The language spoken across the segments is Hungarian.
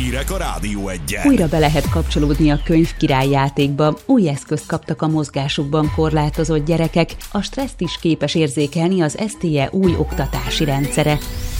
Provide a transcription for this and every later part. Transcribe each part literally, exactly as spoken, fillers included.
Hírek a Rádió Egyen. Újra be lehet kapcsolódni a Könyvkirály játékba. Új eszközt kaptak a mozgásukban korlátozott gyerekek. A stresszt is képes érzékelni az es té e új oktatási rendszere.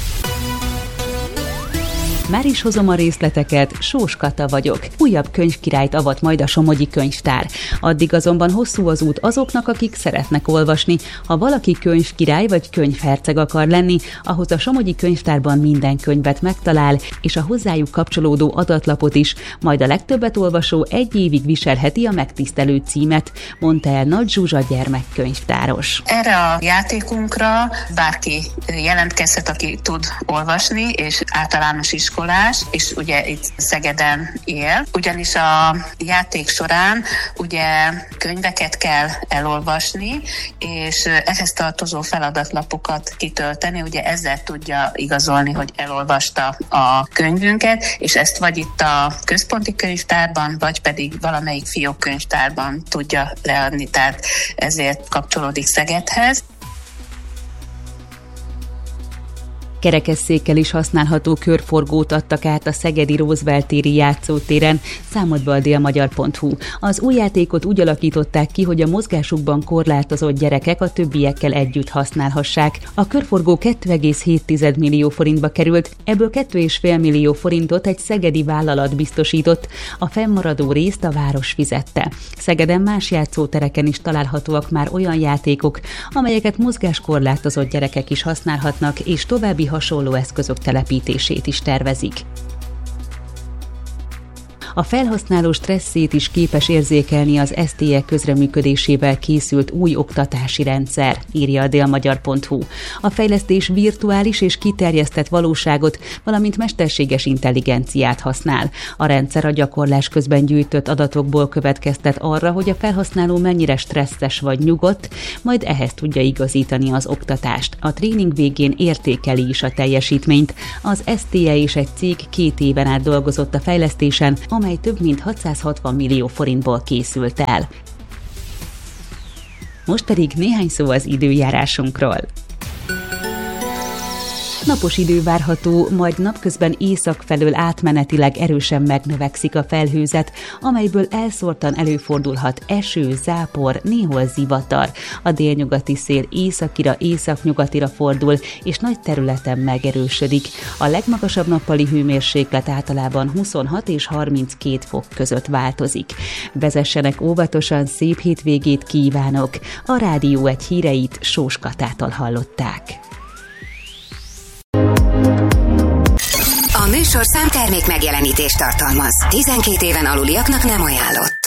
Már is hozom a részleteket, Sós Kata vagyok. Újabb könyvkirályt avat majd a Somogyi Könyvtár. Addig azonban hosszú az út azoknak, akik szeretnek olvasni. Ha valaki könyvkirály vagy könyvherceg akar lenni, ahhoz a Somogyi Könyvtárban minden könyvet megtalál, és a hozzájuk kapcsolódó adatlapot is, majd a legtöbbet olvasó egy évig viselheti a megtisztelő címet, mondta el Nagy Zsuzsa gyermekkönyvtáros. Erre a játékunkra bárki jelentkezhet, aki tud olvasni, és általános iskolás, és ugye itt Szegeden él, ugyanis a játék során ugye könyveket kell elolvasni, és ehhez tartozó feladatlapokat kitölteni, ugye ezzel tudja igazolni, hogy elolvasta a könyvünket, és ezt vagy itt a központi könyvtárban, vagy pedig valamelyik fiókkönyvtárban tudja leadni, tehát ezért kapcsolódik Szegedhez. Kerekesszékkel is használható körforgót adtak át a szegedi Roosevelt téri játszótéren, számolt be a délmagyar pont hu. Az új játékot úgy alakították ki, hogy a mozgásukban korlátozott gyerekek a többiekkel együtt használhassák. A körforgó két egész hét millió forintba került, ebből két egész öt millió forintot egy szegedi vállalat biztosított, a fennmaradó részt a város fizette. Szegeden más játszótereken is találhatóak már olyan játékok, amelyeket mozgáskorlátozott gyerekek is használhatnak, és további hasonló eszközök telepítését is tervezik. A felhasználó stresszét is képes érzékelni az es té e közreműködésével készült új oktatási rendszer, írja a délmagyar pont hu. A fejlesztés virtuális és kiterjesztett valóságot, valamint mesterséges intelligenciát használ. A rendszer a gyakorlás közben gyűjtött adatokból következtet arra, hogy a felhasználó mennyire stresszes vagy nyugodt, majd ehhez tudja igazítani az oktatást. A tréning végén értékeli is a teljesítményt. Az es té e és egy cég két éven át dolgozott a fejlesztésen, amely több mint hatszázhatvan millió forintból készült el. Most pedig néhány szó az időjárásunkról. Napos idő várható, majd napközben észak felől átmenetileg erősen megnövekszik a felhőzet, amelyből elszórtan előfordulhat eső, zápor, néhol zivatar. A délnyugati szél északira, északnyugatira fordul, és nagy területen megerősödik. A legmagasabb nappali hőmérséklet általában huszonhat és harminckét fok között változik. Vezessenek óvatosan, szép hétvégét kívánok! A Rádió Egy híreit Sós Katától hallották. A műsorszám termék megjelenítést tartalmaz. tizenkét éven aluliaknak nem ajánlott.